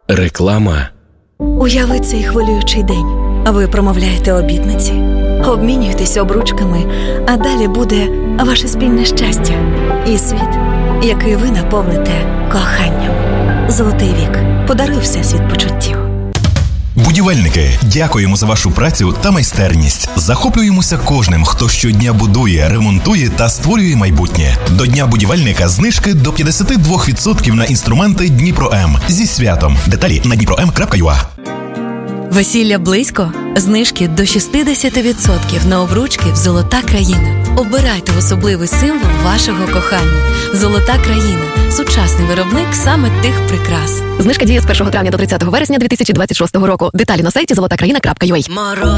Реклама. Уяви цей хвилюючий день. Ви промовляєте обітниці, обмінюєтесь обручками, а далі буде ваше спільне щастя і світ, який ви наповните коханням. Золотий вік. Подаруй всесвіт почуттів. Будівельники, дякуємо за вашу працю та майстерність. Захоплюємося кожним, хто щодня будує, ремонтує та створює майбутнє. До Дня будівельника знижки до 52% на інструменти Дніпро-М. Зі святом. Деталі на dniprom.ua. Весілля близько? Знижки до 60% на обручки в «Золота країна». Обирайте особливий символ вашого кохання. «Золота країна» – сучасний виробник саме тих прикрас. Знижка діє з 1 травня до 30 вересня 2026 року. Деталі на сайті zolotakraina.ua.